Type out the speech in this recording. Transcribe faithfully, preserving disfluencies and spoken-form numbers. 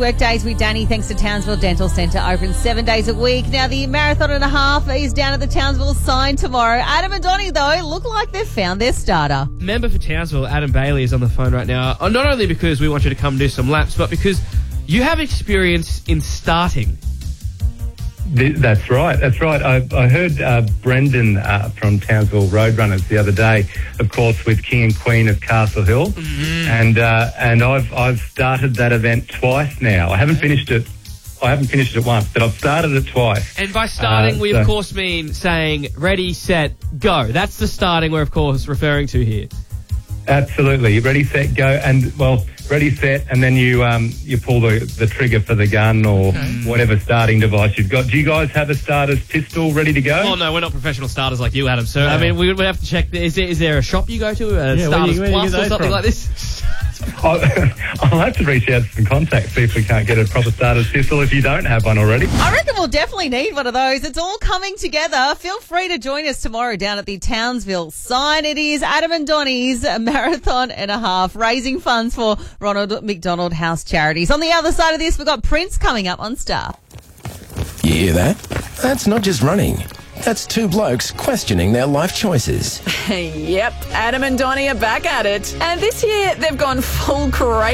Workdays with Danny, thanks to Townsville Dental Centre, open seven days a week. Now, the marathon and a half is down at the Townsville sign tomorrow. Adam and Donnie, though, look like they've found their starter. Member for Townsville, Adam Bailey, is on the phone right now. Uh, Not only because we want you to come do some laps, but because you have experience in starting. Th- That's right. That's right. I, I heard uh, Brendan uh, from Townsville Roadrunners the other day, of course, with King and Queen of Castle Hill, mm-hmm. and uh, and I've I've started that event twice now. I haven't finished it. I haven't finished it once, but I've started it twice. And by starting, uh, we so of course mean saying ready, set, go. That's the starting we're of course referring to here. Absolutely. Ready, set, go, and well. Ready, set, and then you um, you pull the, the trigger for the gun or okay. whatever starting device you've got. Do you guys have a starter's pistol ready to go? Oh, no, we're not professional starters like you, Adam. So, no. I mean, we would have to check. Is there, is there a shop you go to, a yeah, Starters you, Plus or something from? Like this? I'll, I'll have to reach out to some contacts, see if we can't get a proper starter's pistol if you don't have one already. I reckon we'll definitely need one of those. It's all coming together. Feel free to join us tomorrow down at the Townsville sign. It is Adam and Donnie's marathon and a half, raising funds for Ronald McDonald House Charities. On the other side of this, we've got Prince coming up on Star. You hear that? That's not just running. That's two blokes questioning their life choices. Yep, Adam and Donnie are back at it. And this year, they've gone full crazy.